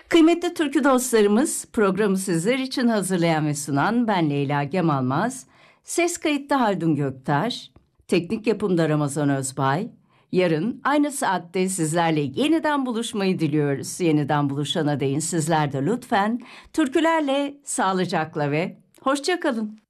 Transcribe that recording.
Kıymetli türkü dostlarımız, programı sizler için hazırlayan ve sunan ben Leyla Gemalmaz. Ses kayıtta Haldun Göktaş, teknik yapımda Ramazan Özbay. Yarın aynı saatte sizlerle yeniden buluşmayı diliyoruz. Yeniden buluşana değin sizler de lütfen türkülerle, sağlıcakla ve hoşça kalın.